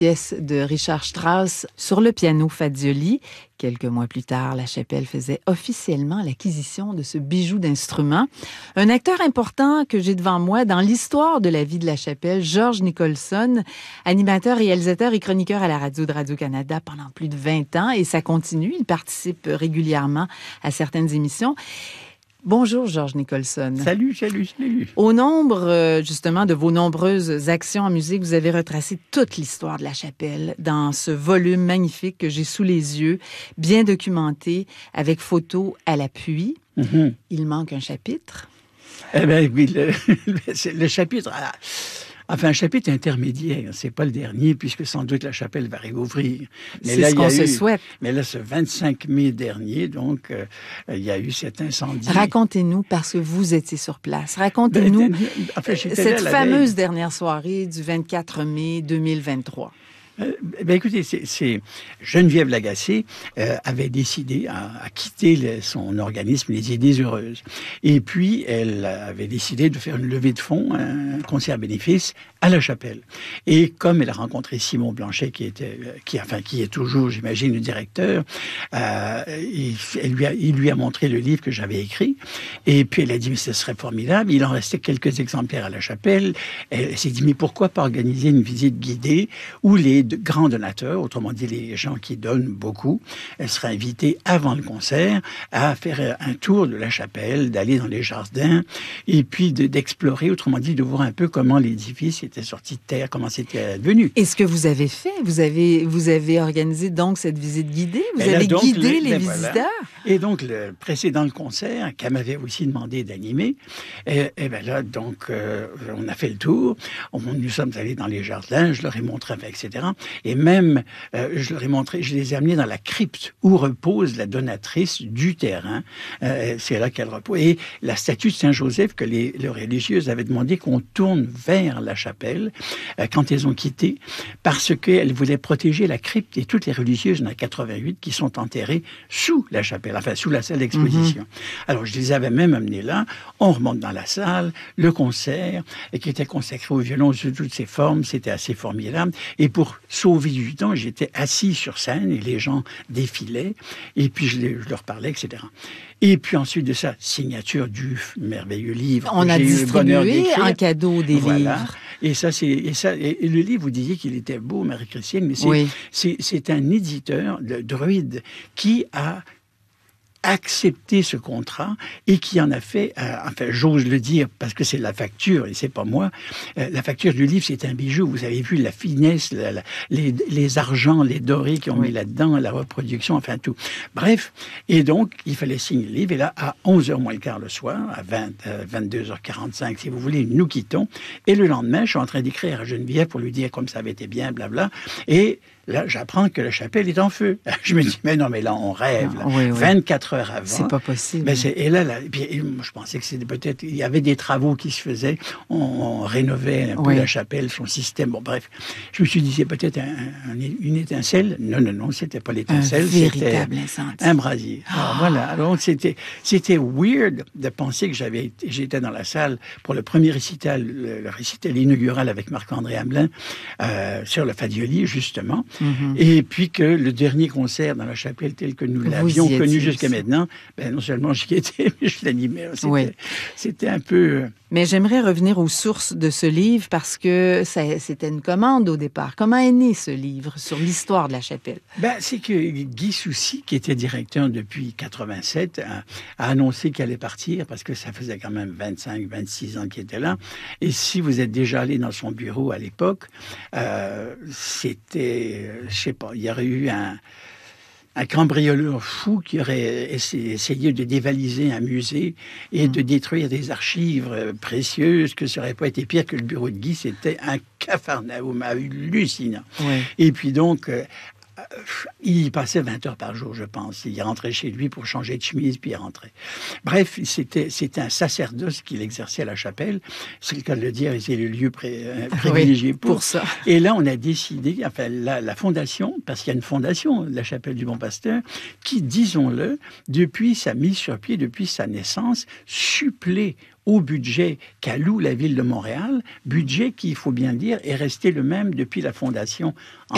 Pièce de Richard Strauss sur le piano Fazioli. Quelques mois plus tard, La Chapelle faisait officiellement l'acquisition de ce bijou d'instrument. Un acteur important que j'ai devant moi dans l'histoire de la vie de La Chapelle, George Nicholson, animateur, réalisateur et chroniqueur à la radio de Radio-Canada pendant plus de 20 ans, et ça continue. Il participe régulièrement à certaines émissions. Bonjour, George Nicholson. Salut. Au nombre, justement, de vos nombreuses actions en musique, vous avez retracé toute l'histoire de La Chapelle dans ce volume magnifique que j'ai sous les yeux, bien documenté, avec photos à l'appui. Mm-hmm. Il manque un chapitre. Eh bien, oui, le chapitre... Enfin, un chapitre intermédiaire, c'est pas le dernier, puisque sans doute La Chapelle va réouvrir. Mais c'est là, ce qu'on se souhaite. Mais là, ce 25 mai dernier, donc, il y a eu cet incendie. Racontez-nous, parce que vous étiez sur place, racontez-nous cette fameuse dernière soirée du 24 mai 2023. Écoutez, c'est Geneviève Lagacé avait décidé à quitter son organisme Les Idées Heureuses. Et puis, elle avait décidé de faire une levée de fonds, un concert bénéfice à La Chapelle. Et comme elle a rencontré Simon Blanchet, qui est toujours, j'imagine, le directeur, il lui a montré le livre que j'avais écrit. Et puis, elle a dit, mais ce serait formidable. Il en restait quelques exemplaires à La Chapelle. Elle s'est dit, mais pourquoi pas organiser une visite guidée où les grands donateurs, autrement dit les gens qui donnent beaucoup, elle sera invitée avant le concert à faire un tour de La Chapelle, d'aller dans les jardins et puis d'explorer, autrement dit de voir un peu comment l'édifice était sorti de terre, comment c'était devenu. Et ce que vous avez fait, vous avez organisé donc cette visite guidée, vous avez guidé les visiteurs. Voilà. Et donc le précédent concert qu'elle m'avait aussi demandé d'animer, et bien là donc on a fait le tour, nous sommes allés dans les jardins, je leur ai montré, etc. Et même, je leur ai montré, je les ai amenés dans la crypte où repose la donatrice du terrain. C'est là qu'elle repose. Et la statue de Saint-Joseph que les religieuses avaient demandé qu'on tourne vers la chapelle quand elles ont quitté, parce qu'elles voulaient protéger la crypte et toutes les religieuses, il y en a 88 qui sont enterrées sous la chapelle, enfin sous la salle d'exposition. Mm-hmm. Alors je les avais même amenés là. On remonte dans la salle, le concert, qui était consacré au violon sous toutes ses formes, c'était assez formidable. Et pour sauver du temps, j'étais assis sur scène et les gens défilaient et puis je leur parlais, etc. Et puis ensuite de ça, signature du merveilleux livre. On a distribué en cadeau des livres. Et le livre, vous disiez qu'il était beau, Marie-Christine, mais c'est un éditeur, le Druide, qui a accepter ce contrat et qui en a fait, enfin j'ose le dire parce que c'est la facture et c'est pas moi, la facture du livre c'est un bijou, vous avez vu la finesse, les argents, les dorés qu'ils ont mis là-dedans, la reproduction, enfin tout. Bref, et donc il fallait signer le livre et là à 11h moins le quart le soir, à 22h45 si vous voulez, nous quittons et le lendemain je suis en train d'écrire à Geneviève pour lui dire comme ça avait été bien, blabla, et là, j'apprends que la chapelle est en feu. Je me dis, mais non, mais là, on rêve. Là. 24 heures avant. C'est pas possible. Mais et là, je pensais que c'était peut-être... Il y avait des travaux qui se faisaient. On rénovait un peu la chapelle, son système. Bon, bref. Je me suis dit, c'est peut-être une étincelle. Non, c'était pas l'étincelle. C'était un brasier. Alors, voilà. Alors, c'était weird de penser que j'étais dans la salle pour le premier récital, le récital inaugural avec Marc-André Hamelin, sur le Fazioli, justement. Mm-hmm. Et puis que le dernier concert dans la chapelle tel que nous l'avions connu jusqu'à maintenant, non seulement j'y étais, mais je l'animais. C'était un peu... Mais j'aimerais revenir aux sources de ce livre parce que c'était une commande au départ. Comment est né ce livre sur l'histoire de la chapelle? C'est que Guy Soucy, qui était directeur depuis 87, a annoncé qu'il allait partir parce que ça faisait quand même 25-26 ans qu'il était là. Et si vous êtes déjà allé dans son bureau à l'époque, c'était... je sais pas, il y aurait eu un cambrioleur fou qui aurait essayé de dévaliser un musée et de détruire des archives précieuses, que ça n'aurait pas été pire que le bureau de Guy. C'était un capharnaüm hallucinant. Ouais. Et puis donc... il passait 20 heures par jour, je pense. Il rentrait chez lui pour changer de chemise, puis il rentrait. Bref, c'était un sacerdoce qu'il exerçait à la chapelle. C'est le cas de le dire, et c'est le lieu privilégié pour ça. Et là, on a décidé, enfin, la fondation, parce qu'il y a une fondation, la chapelle du Bon Pasteur, qui, disons-le, depuis sa mise sur pied, depuis sa naissance, supplée au budget qu'alloue la ville de Montréal, budget qui, il faut bien le dire, est resté le même depuis la fondation en